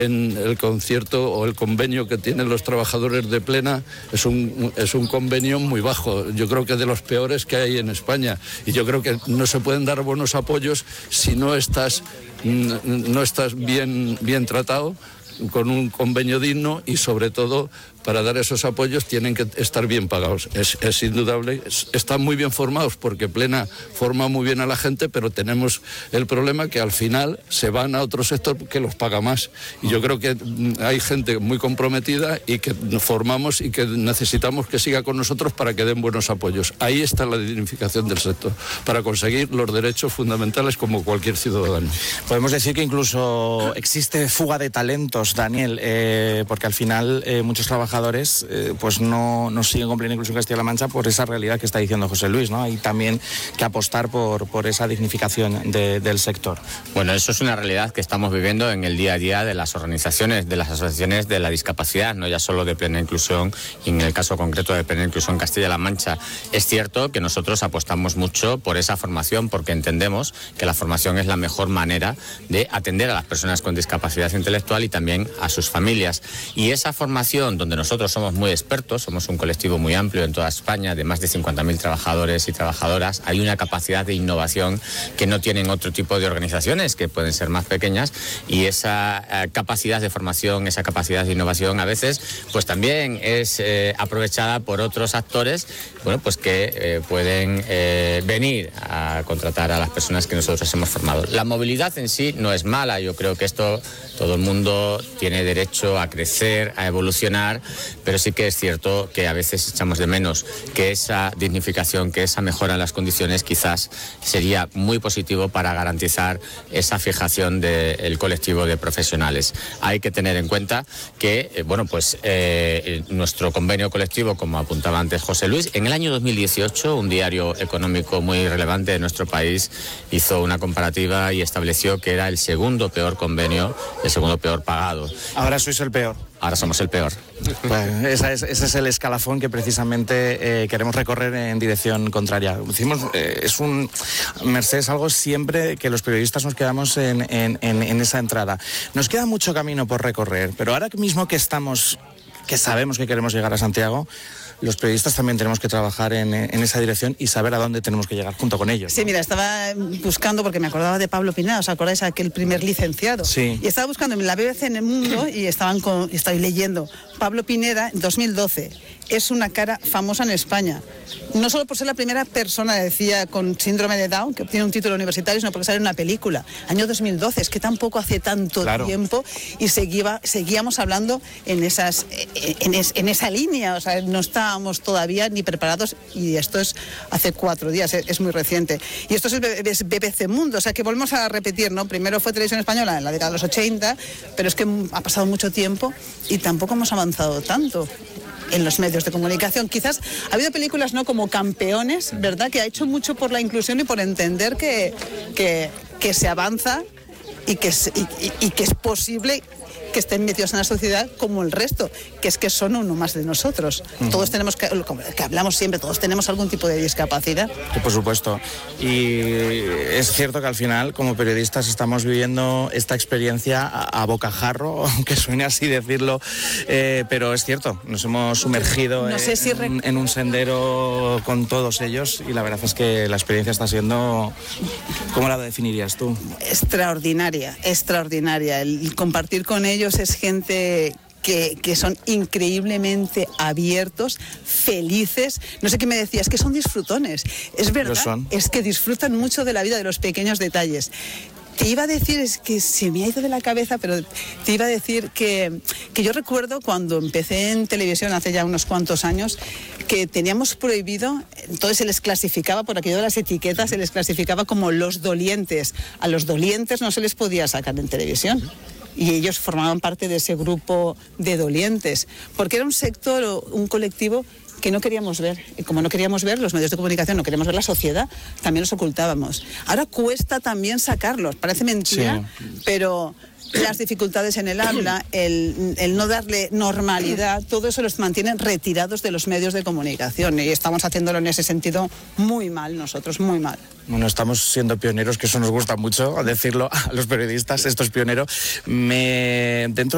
En el concierto o el convenio que tienen los trabajadores de Plena es un convenio muy bajo. Yo creo que de los peores que hay en España. Y yo creo que no se pueden dar buenos apoyos si no estás bien tratado, con un convenio digno, y sobre todo para dar esos apoyos tienen que estar bien pagados. Es indudable. Están muy bien formados porque Plena forma muy bien a la gente, pero tenemos el problema que al final se van a otro sector que los paga más. Y yo creo que hay gente muy comprometida y que formamos y que necesitamos que siga con nosotros para que den buenos apoyos. Ahí está la dignificación del sector, para conseguir los derechos fundamentales como cualquier ciudadano. Podemos decir que incluso existe fuga de talentos, Daniel, porque al final muchos trabajadores pues no siguen cumpliendo incluso en Castilla-La Mancha por esa realidad que está diciendo José Luis, ¿no? Hay también que apostar por esa dignificación del sector. Bueno, eso es una realidad que estamos viviendo en el día a día de las organizaciones, de las asociaciones de la discapacidad, no ya solo de Plena Inclusión, y en el caso concreto de Plena Inclusión Castilla-La Mancha. Es cierto que nosotros apostamos mucho por esa formación porque entendemos que la formación es la mejor manera de atender a las personas con discapacidad intelectual y también a sus familias. Y esa formación, donde nosotros somos muy expertos, somos un colectivo muy amplio en toda España, de más de 50.000 trabajadores y trabajadoras, hay una capacidad de innovación que no tienen otro tipo de organizaciones, que pueden ser más pequeñas, y esa capacidad de formación, esa capacidad de innovación a veces pues también es aprovechada por otros actores, bueno, pues que pueden venir a contratar a las personas que nosotros hemos formado. La movilidad en sí no es mala, yo creo que esto todo el mundo tiene derecho a crecer, a evolucionar, pero sí que es cierto que a veces echamos de menos que esa dignificación, que esa mejora en las condiciones quizás sería muy positivo para garantizar esa fijación del colectivo de profesionales. Hay que tener en cuenta que, bueno, pues nuestro convenio colectivo, como apuntaba antes José Luis, en el año 2018 un diario económico muy relevante de nuestro país hizo una comparativa y estableció que era el segundo peor convenio, el segundo peor pagado. Ahora sois el peor. Ahora somos el peor. Bueno, ese es el escalafón que precisamente queremos recorrer en dirección contraria. Decimos, Mercedes, algo siempre que los periodistas nos quedamos en esa entrada. Nos queda mucho camino por recorrer, pero ahora mismo que sabemos que queremos llegar a Santiago, los periodistas también tenemos que trabajar en esa dirección y saber a dónde tenemos que llegar junto con ellos, ¿no? Sí, mira, estaba buscando, porque me acordaba de Pablo Pineda, ¿os acordáis? Aquel primer licenciado. Sí. Y estaba buscando en la BBC en El Mundo y estoy leyendo. Pablo Pineda, en 2012, es una cara famosa en España. No solo por ser la primera persona, decía, con síndrome de Down, que obtiene un título universitario, sino porque sale en una película. Año 2012, es que tampoco hace tanto tiempo, y seguíamos hablando en esa línea, o sea, no estábamos todavía ni preparados, y esto es hace 4 días, es muy reciente. Y esto es BBC Mundo, o sea que volvemos a repetir, ¿no? Primero fue Televisión Española en la década de los 80, pero es que ha pasado mucho tiempo y tampoco hemos avanzado tanto en los medios de comunicación. Quizás ha habido películas, ¿no?, como Campeones, ¿verdad?, que ha hecho mucho por la inclusión y por entender que se avanza y que es posible que estén metidos en la sociedad como el resto, que es que son uno más de nosotros. Todos tenemos que hablamos siempre, todos tenemos algún tipo de discapacidad. Sí, por supuesto. Y es cierto que al final, como periodistas, estamos viviendo esta experiencia a bocajarro, aunque suene así decirlo, pero es cierto, nos hemos sumergido en un sendero con todos ellos, y la verdad es que la experiencia está siendo, ¿cómo la definirías tú? Extraordinaria. El compartir con ellos es gente que son increíblemente abiertos, felices. No sé qué me decías, que son disfrutones. Es verdad, es que disfrutan mucho de la vida, de los pequeños detalles. Te iba a decir, es que se me ha ido de la cabeza, pero te iba a decir que yo recuerdo cuando empecé en televisión hace ya unos cuantos años, que teníamos prohibido, entonces se les clasificaba, por aquello de las etiquetas, se les clasificaba como los dolientes. A los dolientes no se les podía sacar en televisión. Y ellos formaban parte de ese grupo de dolientes, porque era un sector o un colectivo que no queríamos ver. Y como no queríamos ver los medios de comunicación, no queríamos ver la sociedad, también los ocultábamos. Ahora cuesta también sacarlos, parece mentira, pero las dificultades en el habla, el no darle normalidad, todo eso los mantienen retirados de los medios de comunicación, y estamos haciéndolo en ese sentido muy mal nosotros, muy mal. Bueno, estamos siendo pioneros, que eso nos gusta mucho decirlo a los periodistas, esto es pionero. Dentro